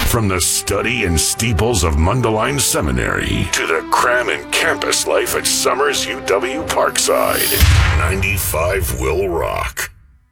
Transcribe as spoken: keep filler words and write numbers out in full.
From the study and steeples of Mundelein Seminary to the cram and campus life at Summers U W Parkside, ninety-five will rock.